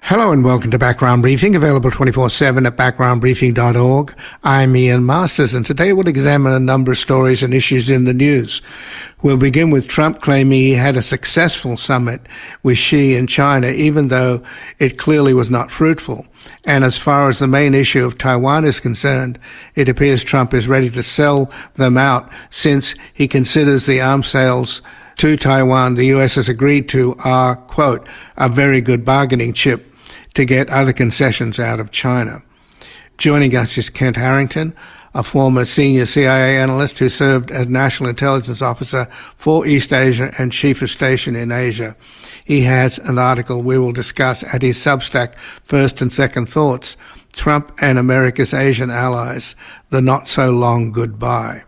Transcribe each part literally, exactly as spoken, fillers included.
Hello and welcome to Background Briefing, available twenty-four seven at background briefing dot org. I'm Ian Masters, and today we'll examine a number of stories and issues in the news. We'll begin with Trump claiming he had a successful summit with Xi in China, even though it clearly was not fruitful. And as far as the main issue of Taiwan is concerned, it appears Trump is ready to sell them out since he considers the arms sales to Taiwan the U S has agreed to are, quote, a very good bargaining chip to get other concessions out of China. Joining us is Kent Harrington, a former senior C I A analyst who served as National Intelligence Officer for East Asia and Chief of Station in Asia. He has an article we will discuss at his Substack, First and Second Thoughts, Trump and America's Asian Allies, the Not-So-Long Goodbye.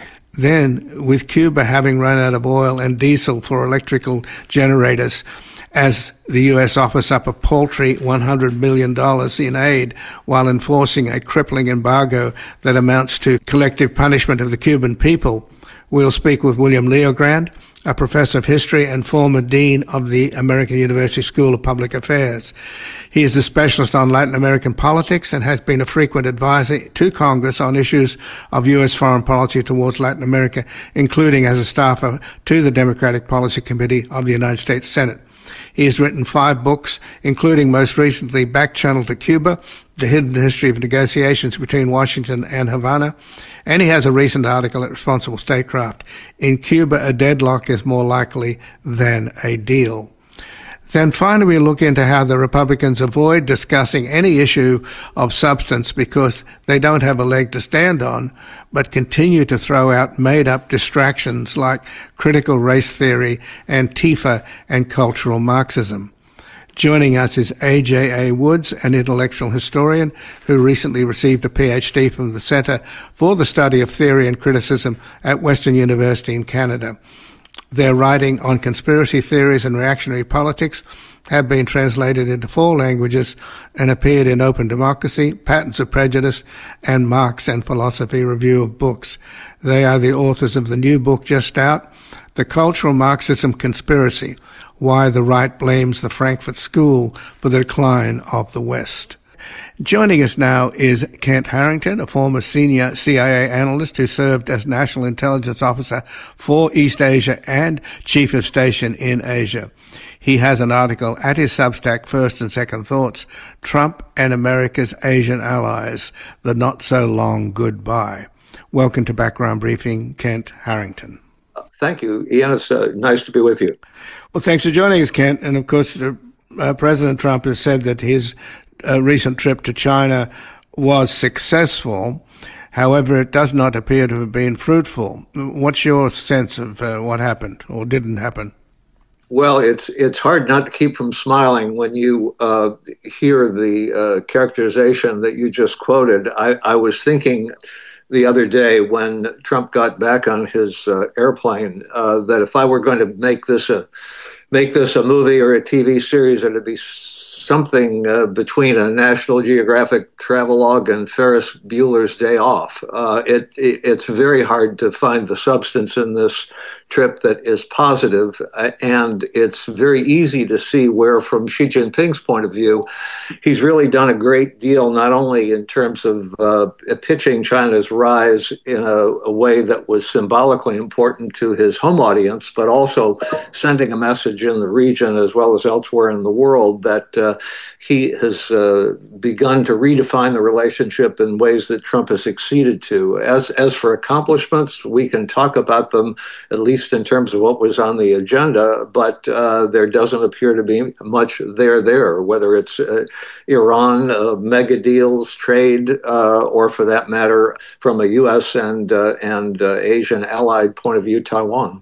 Then, with Cuba having run out of oil and diesel for electrical generators, as the U S offers up a paltry one hundred million dollars in aid while enforcing a crippling embargo that amounts to collective punishment of the Cuban people, we'll speak with William Leogrand, a professor of history and former dean of the American University School of Public Affairs. He is a specialist on Latin American politics and has been a frequent advisor to Congress on issues of U S foreign policy towards Latin America, including as a staffer to the Democratic Policy Committee of the United States Senate. He has written five books, including most recently Back Channel to Cuba, The Hidden History of Negotiations Between Washington and Havana, and he has a recent article at Responsible Statecraft, In Cuba, a Deadlock is More Likely Than a Deal. Then finally we look into how the Republicans avoid discussing any issue of substance because they don't have a leg to stand on, but continue to throw out made-up distractions like critical race theory, Antifa, and cultural Marxism. Joining us is A J A Woods, an intellectual historian who recently received a P H D from the Center for the Study of Theory and Criticism at Western University in Canada. Their writing on conspiracy theories and reactionary politics have been translated into four languages and appeared in Open Democracy, Patterns of Prejudice, and Marx and Philosophy Review of Books. They are the authors of the new book just out, The Cultural Marxism Conspiracy, Why the Right Blames the Frankfurt School for the Decline of the West. Joining us now is Kent Harrington, a former senior C I A analyst who served as National Intelligence Officer for East Asia and Chief of Station in Asia. He has an article at his Substack, First and Second Thoughts, Trump and America's Asian Allies, the Not-So-Long Goodbye. Welcome to Background Briefing, Kent Harrington. Thank you, Ian. It's uh, nice to be with you. Well, thanks for joining us, Kent. And of course, uh, President Trump has said that his A recent trip to China was successful. However, it does not appear to have been fruitful. What's your sense of uh, what happened or didn't happen? Well, it's it's hard not to keep from smiling when you uh, hear the uh, characterization that you just quoted. I, I was thinking the other day when Trump got back on his uh, airplane uh, that if I were going to make this a make this a movie or a T V series, it'd be something uh, between a National Geographic travelogue and Ferris Bueller's Day Off. Uh, it, it, it's very hard to find the substance in this trip that is positive, uh, and it's very easy to see where, from Xi Jinping's point of view, he's really done a great deal, not only in terms of uh, pitching China's rise in a, a way that was symbolically important to his home audience, but also sending a message in the region as well as elsewhere in the world that uh, he has uh, begun to redefine the relationship in ways that Trump has succeeded to. As, as for accomplishments, we can talk about them at least in terms of what was on the agenda, but uh, there doesn't appear to be much there there, whether it's uh, Iran, uh, mega deals, trade, uh, or for that matter, from a U S and, uh, and uh, Asian allied point of view, Taiwan.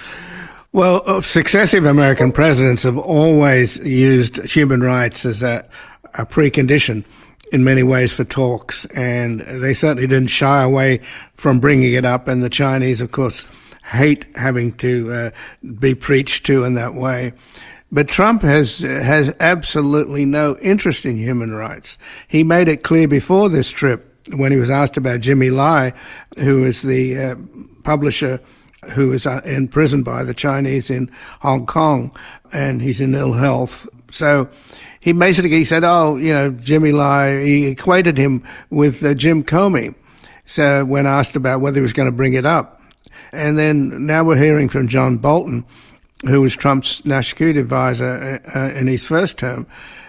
Well, uh, successive American presidents have always used human rights as a, a precondition in many ways for talks, and they certainly didn't shy away from bringing it up, and the Chinese, of course, hate having to uh, be preached to in that way. But Trump has has absolutely no interest in human rights. He made it clear before this trip when he was asked about Jimmy Lai, who is the uh, publisher who is uh, imprisoned by the Chinese in Hong Kong, and he's in ill health So he basically said, oh, you know, Jimmy Lai, he equated him with uh, Jim Comey. So when asked about whether he was going to bring it up. And then now we're hearing from John Bolton, who was Trump's national security advisor uh, in his first term,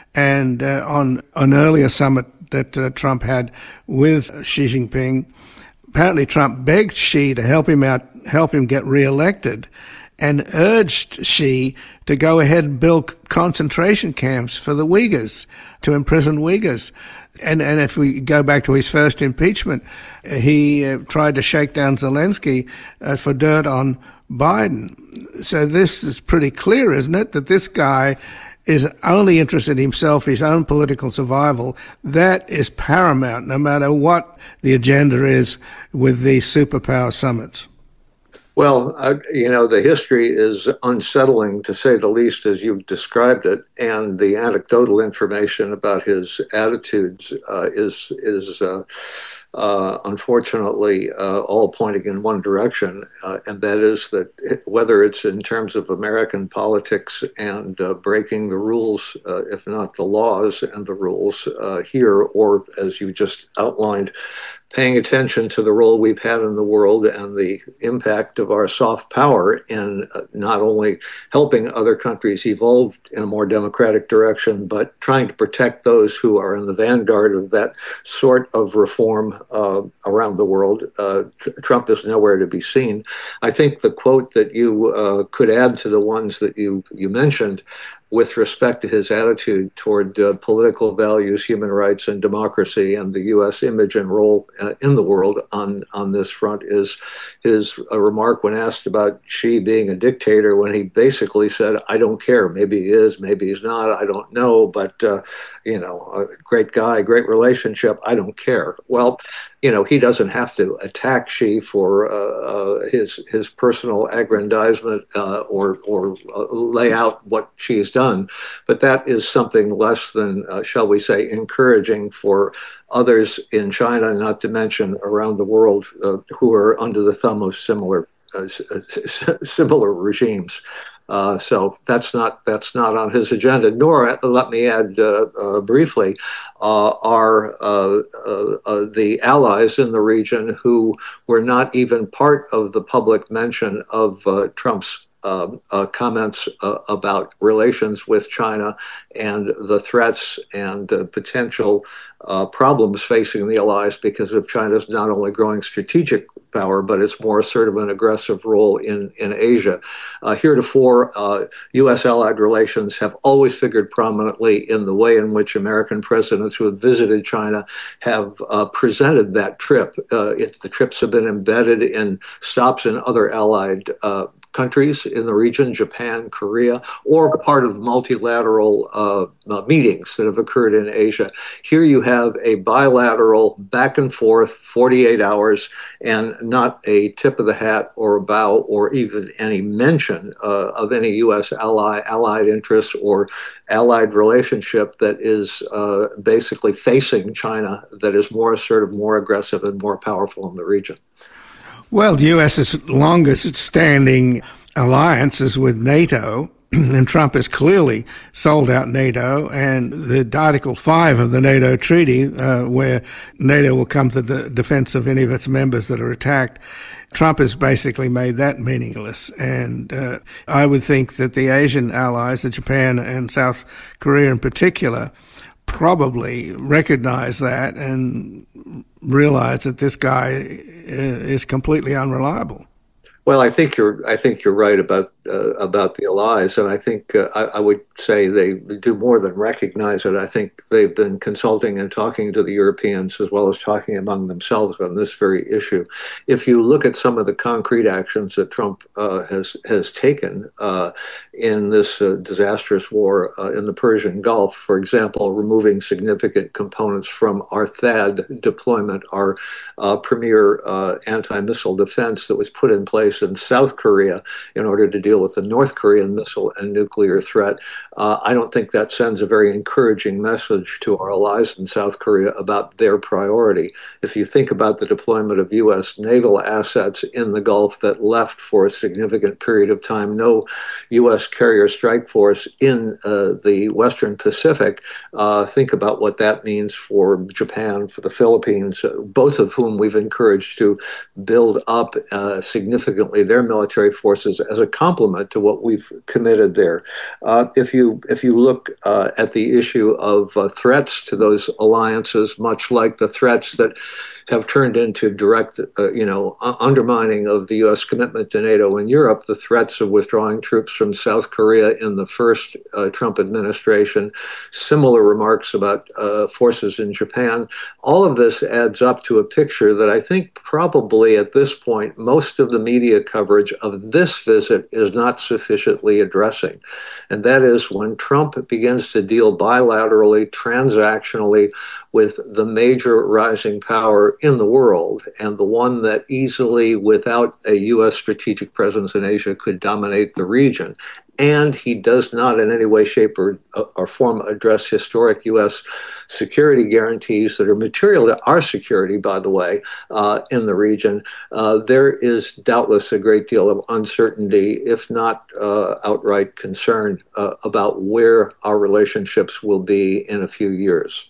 and uh, on an earlier summit that uh, Trump had with Xi Jinping, apparently Trump begged Xi to help him out, help him get reelected, and urged Xi to go ahead and build concentration camps for the Uyghurs, to imprison Uyghurs. And, and if we go back to his first impeachment, he uh, tried to shake down Zelensky uh, for dirt on Biden. So this is pretty clear, isn't it, that this guy is only interested in himself, his own political survival. That is paramount, no matter what the agenda is with these superpower summits. Well, uh, you know, the history is unsettling, to say the least, as you've described it, and the anecdotal information about his attitudes uh, is is uh, uh, unfortunately uh, all pointing in one direction, uh, and that is that it, whether it's in terms of American politics and uh, breaking the rules, uh, if not the laws and the rules uh, here, or as you just outlined, paying attention to the role we've had in the world and the impact of our soft power in not only helping other countries evolve in a more democratic direction, but trying to protect those who are in the vanguard of that sort of reform uh, around the world. Uh, Trump is nowhere to be seen. I think the quote that you uh, could add to the ones that you, you mentioned with respect to his attitude toward uh, political values, human rights, and democracy, and the U S image and role uh, in the world on, on this front, is his uh, remark when asked about Xi being a dictator, when he basically said, I don't care. Maybe he is, maybe he's not, I don't know, but, uh, you know, a great guy, great relationship, I don't care. Well, you know, he doesn't have to attack Xi for uh, uh, his his personal aggrandizement uh, or or uh, lay out what Xi's done, but that is something less than, uh, shall we say, encouraging for others in China, not to mention around the world, uh, who are under the thumb of similar uh, similar regimes. Uh, so that's not that's not on his agenda. Nor, let me add uh, uh, briefly, uh, are uh, uh, uh, the allies in the region who were not even part of the public mention of uh, Trump's uh, uh, comments uh, about relations with China and the threats and uh, potential uh, problems facing the allies because of China's not only growing strategic power, but its more assertive and aggressive role in, in Asia. Uh, heretofore, uh, U S allied relations have always figured prominently in the way in which American presidents who have visited China have uh, presented that trip. Uh, it, the trips have been embedded in stops in other allied uh, countries in the region, Japan, Korea, or part of multilateral uh, uh, meetings that have occurred in Asia. Here you have a bilateral back and forth, forty-eight hours, and not a tip of the hat or a bow or even any mention uh, of any U S ally, allied interests or allied relationship that is uh, basically facing China, that is more assertive, more aggressive, and more powerful in the region. Well, the U S's longest standing alliance is with NATO, and Trump has clearly sold out NATO, and the Article five of the NATO treaty, uh, where NATO will come to the defense of any of its members that are attacked, Trump has basically made that meaningless. And uh, I would think that the Asian allies, the Japan and South Korea in particular, probably recognize that and realize that this guy is completely unreliable. Well, I think you're. I think you're right about uh, about the allies, and I think uh, I, I would say they do more than recognize it. I think they've been consulting and talking to the Europeans as well as talking among themselves on this very issue. If you look at some of the concrete actions that Trump uh, has has taken uh, in this uh, disastrous war uh, in the Persian Gulf, for example, removing significant components from our THAAD deployment, our uh, premier uh, anti-missile defense that was put in place place in South Korea in order to deal with the North Korean missile and nuclear threat. Uh, I don't think that sends a very encouraging message to our allies in South Korea about their priority. If you think about the deployment of U S naval assets in the Gulf that left for a significant period of time no U S carrier strike force in uh, the Western Pacific, uh, think about what that means for Japan, for the Philippines, uh, both of whom we've encouraged to build up uh, significantly their military forces as a complement to what we've committed there. Uh, if you if you look uh, at the issue of uh, threats to those alliances, much like the threats that have turned into direct, uh, you know, undermining of the U S commitment to NATO in Europe, the threats of withdrawing troops from South Korea in the first uh, Trump administration, similar remarks about uh, forces in Japan. All of this adds up to a picture that I think probably at this point, most of the media coverage of this visit is not sufficiently addressing. And that is when Trump begins to deal bilaterally, transactionally with the major rising power in the world, and the one that easily, without a U S strategic presence in Asia, could dominate the region. And he does not in any way, shape, or, or form address historic U S security guarantees that are material to our security, by the way, uh, in the region. Uh, there is doubtless a great deal of uncertainty, if not uh, outright concern, uh, about where our relationships will be in a few years.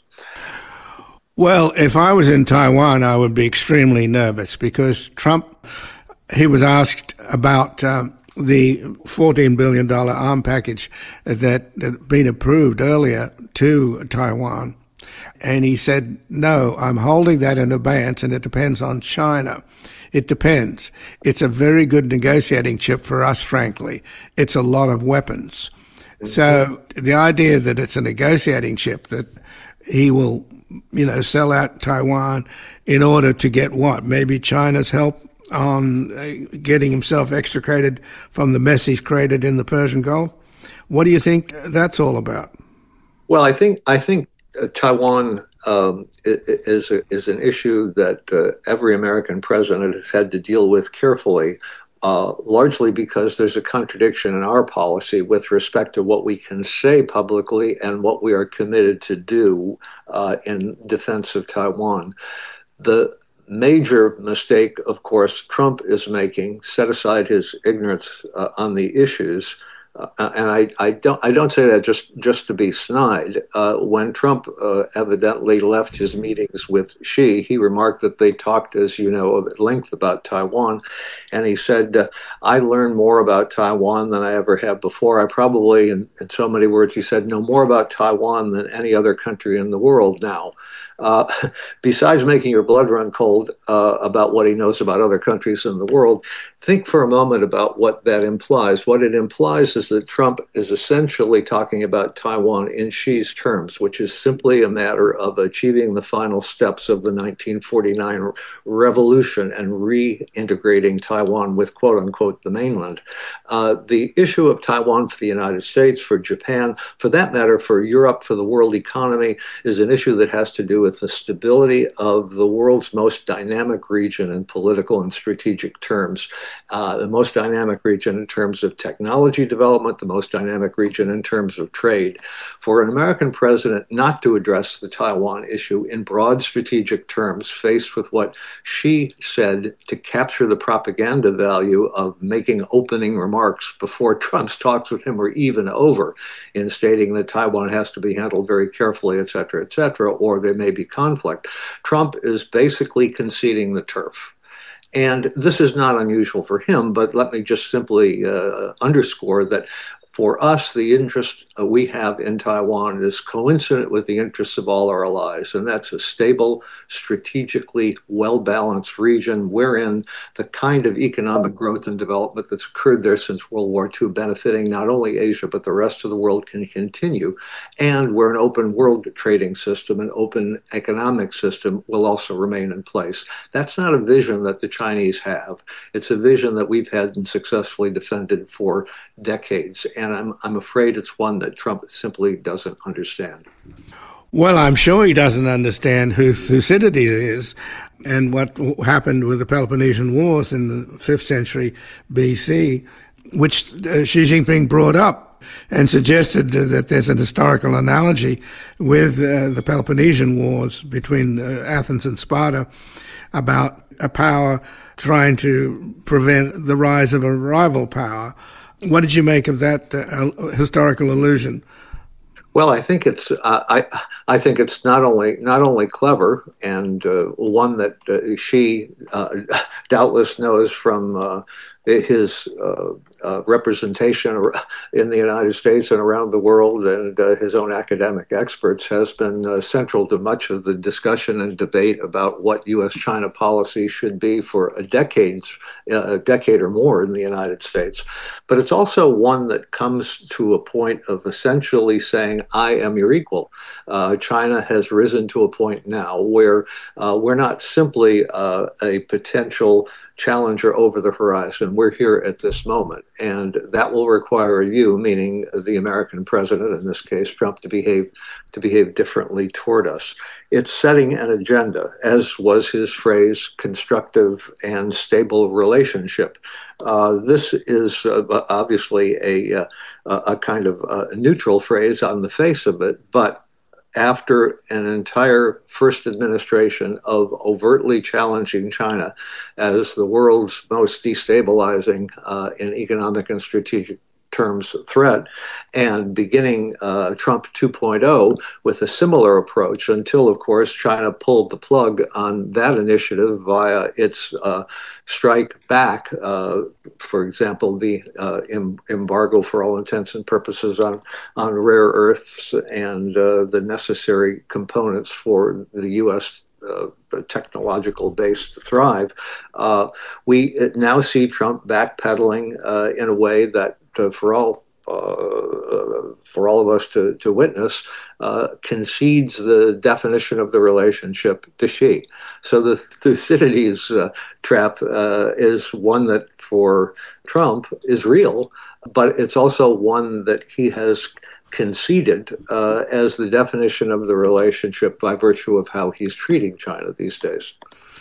Well, if I was in Taiwan, I would be extremely nervous because Trump, he was asked about um, the fourteen billion dollars arm package that had been approved earlier to Taiwan. And he said, no, I'm holding that in abeyance and it depends on China. It depends. It's a very good negotiating chip for us, frankly. It's a lot of weapons. Mm-hmm. So the idea that it's a negotiating chip, that he will you know, sell out Taiwan in order to get what? Maybe China's help on getting himself extricated from the mess he's created in the Persian Gulf? What do you think that's all about? Well, I think I think uh, Taiwan um, is a, is an issue that uh, every American president has had to deal with carefully. Uh, largely because there's a contradiction in our policy with respect to what we can say publicly and what we are committed to do uh, in defense of Taiwan. The major mistake, of course, Trump is making, set aside his ignorance uh, on the issues, Uh, and I, I don't I don't say that just, just to be snide. Uh, when Trump uh, evidently left his meetings with Xi, he remarked that they talked, as you know, at length about Taiwan. And he said, uh, I learned more about Taiwan than I ever have before. I probably, in, in so many words, he said, know more about Taiwan than any other country in the world now. Uh, besides making your blood run cold uh, about what he knows about other countries in the world, think for a moment about what that implies. What it implies is that Trump is essentially talking about Taiwan in Xi's terms, which is simply a matter of achieving the final steps of the nineteen forty-nine revolution and reintegrating Taiwan with, quote unquote, the mainland. Uh, the issue of Taiwan for the United States, for Japan, for that matter, for Europe, for the world economy, is an issue that has to do with the stability of the world's most dynamic region in political and strategic terms. Uh, the most dynamic region in terms of technology development, the most dynamic region in terms of trade. For an American president not to address the Taiwan issue in broad strategic terms, faced with what Xi said to capture the propaganda value of making opening remarks before Trump's talks with him were even over, in stating that Taiwan has to be handled very carefully, et cetera, et cetera, or there may be conflict. Trump is basically conceding the turf. And this is not unusual for him, but let me just simply uh, underscore that for us, the interest uh, we have in Taiwan is coincident with the interests of all our allies, and that's a stable, strategically well-balanced region wherein the kind of economic growth and development that's occurred there since World War Two, benefiting not only Asia but the rest of the world, can continue, and where an open world trading system, an open economic system will also remain in place. That's not a vision that the Chinese have. It's a vision that we've had and successfully defended for decades. And I'm I'm afraid it's one that Trump simply doesn't understand. Well, I'm sure he doesn't understand who Thucydides is and what happened with the Peloponnesian Wars in the fifth century B C, which uh, Xi Jinping brought up and suggested that there's an historical analogy with uh, the Peloponnesian Wars between uh, Athens and Sparta about a power trying to prevent the rise of a rival power. What did you make of that uh, historical allusion? Well, I think it's uh, I I think it's not only not only clever and uh, one that uh, Xi uh, doubtless knows from uh, his uh, uh, representation in the United States and around the world, and uh, his own academic experts, has been uh, central to much of the discussion and debate about what U S China policy should be for a decade, a decade or more in the United States. But it's also one that comes to a point of essentially saying, I am your equal. Uh, China has risen to a point now where uh, we're not simply uh, a potential challenger over the horizon. We're here at this moment, and that will require you, meaning the American president, in this case Trump, to behave to behave differently toward us. It's setting an agenda, as was his phrase, constructive and stable relationship. Uh, this is uh, obviously a, uh, a kind of uh, neutral phrase on the face of it, but after an entire first administration of overtly challenging China as the world's most destabilizing uh, in economic and strategic terms threat, and beginning uh, Trump two point oh with a similar approach until, of course, China pulled the plug on that initiative via its uh, strike back, uh, for example, the uh, em- embargo for all intents and purposes on, on rare earths and uh, the necessary components for the U S Uh, technological base to thrive. Uh, we now see Trump backpedaling uh, in a way that, uh, for all uh, for all of us to to witness, uh, concedes the definition of the relationship to Xi. So the Thucydides uh, trap uh, is one that for Trump is real, but it's also one that he has conceded uh, as the definition of the relationship by virtue of how he's treating China these days.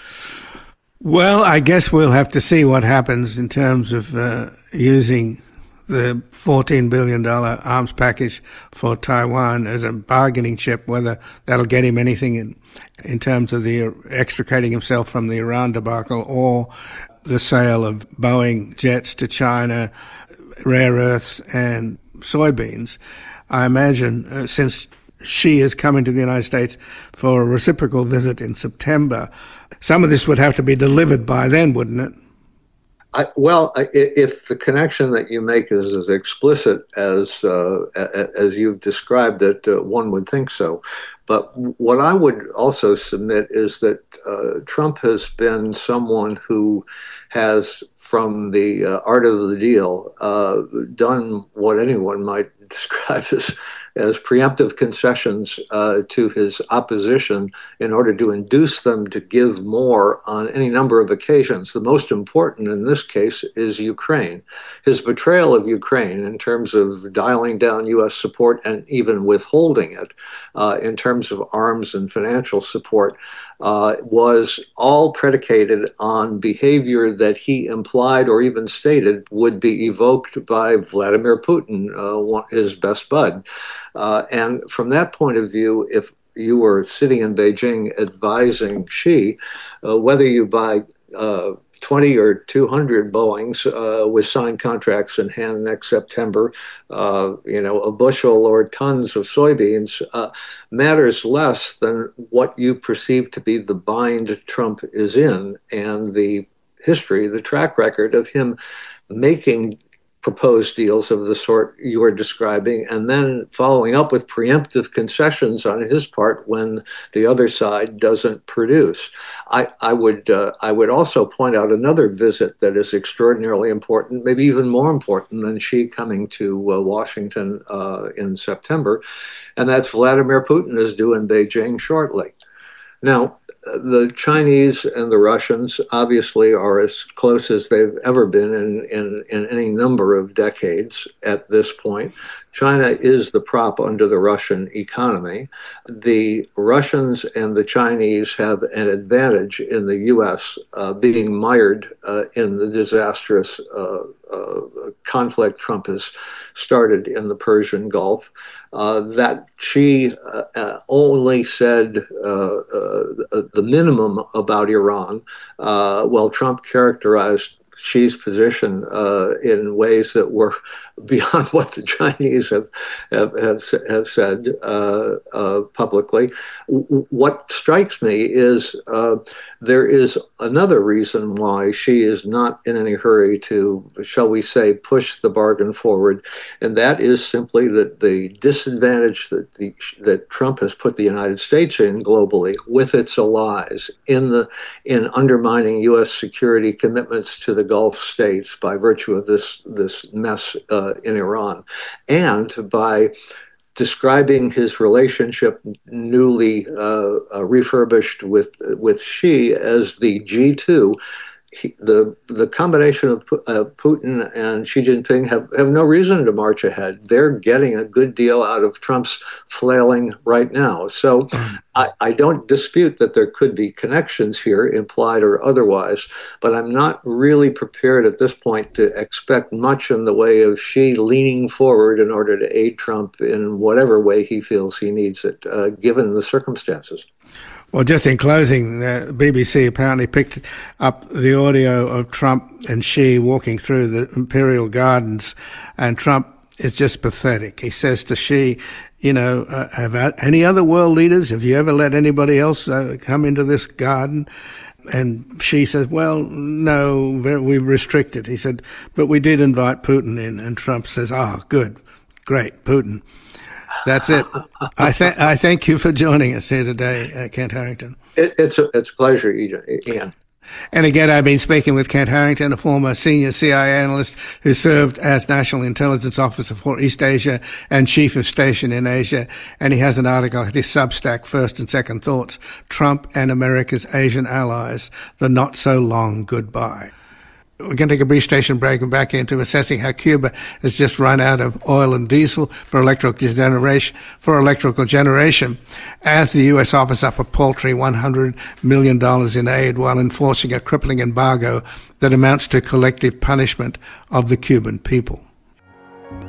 Well, I guess we'll have to see what happens in terms of uh, using the fourteen billion dollars arms package for Taiwan as a bargaining chip, whether that'll get him anything in, in terms of the extricating himself from the Iran debacle or the sale of Boeing jets to China, rare earths and soybeans. I imagine uh, since Xi is coming to the United States for a reciprocal visit in September, some of this would have to be delivered by then, wouldn't it? I, well, if the connection that you make is as explicit as uh, as you've described it, uh, one would think so. But what I would also submit is that uh, Trump has been someone who has, from the uh, art of the deal, uh, done what anyone might describe as as preemptive concessions uh, to his opposition in order to induce them to give more on any number of occasions. The most important in this case is Ukraine. His betrayal of Ukraine in terms of dialing down U S support and even withholding it uh, in terms of arms and financial support uh, was all predicated on behavior that he implied or even stated would be evoked by Vladimir Putin, uh, his best bud. Uh, and from that point of view, if you were sitting in Beijing advising Xi, uh, whether you buy uh, twenty or two hundred Boeings uh, with signed contracts in hand next September, uh, you know, a bushel or tons of soybeans uh, matters less than what you perceive to be the bind Trump is in, and the history, the track record of him making proposed deals of the sort you are describing, and then following up with preemptive concessions on his part when the other side doesn't produce. I, I would uh, I would also point out another visit that is extraordinarily important, maybe even more important than Xi coming to uh, Washington uh, in September, and that's Vladimir Putin is due in Beijing shortly. Now, the Chinese and the Russians obviously are as close as they've ever been in, in, in any number of decades at this point. China is the prop under the Russian economy. The Russians and the Chinese have an advantage in the U S uh, being mired uh, in the disastrous uh, uh, conflict Trump has started in the Persian Gulf. Uh, that Xi uh, uh, only said uh, uh, the minimum about Iran, uh, while Trump characterized Xi's position uh, in ways that were beyond what the Chinese have have, have, have said uh, uh, publicly. W- what strikes me is uh, there is another reason why Xi is not in any hurry to, shall we say, push the bargain forward, and that is simply that the disadvantage that the that Trump has put the United States in globally with its allies in the in undermining U S security commitments to the Gulf states by virtue of this this mess uh, in Iran, and by describing his relationship newly uh, uh, refurbished with with Xi as the G two. He, the the combination of uh, Putin and Xi Jinping have, have no reason to march ahead. They're getting a good deal out of Trump's flailing right now. So I, I don't dispute that there could be connections here, implied or otherwise, but I'm not really prepared at this point to expect much in the way of Xi leaning forward in order to aid Trump in whatever way he feels he needs it, uh, given the circumstances. Well, just in closing, the B B C apparently picked up the audio of Trump and Xi walking through the Imperial Gardens, and Trump is just pathetic. He says to Xi, you know, uh, have any other world leaders, have you ever let anybody else uh, come into this garden? And Xi says, well, no, we restricted. He said, but we did invite Putin in. And Trump says, oh, good, great, Putin. That's it. I, th- I thank you for joining us here today, uh, Kent Harrington. It, it's, a, it's a pleasure, Ian. And again, I've been speaking with Kent Harrington, a former senior C I A analyst who served as National Intelligence Officer for East Asia and Chief of Station in Asia. And he has an article at his Substack, First and Second Thoughts, Trump and America's Asian Allies, the Not So Long Goodbye. We're going to take a brief station break and back into assessing how Cuba has just run out of oil and diesel for electrical generation, for electrical generation, as the U S offers up a paltry one hundred million dollars in aid while enforcing a crippling embargo that amounts to collective punishment of the Cuban people.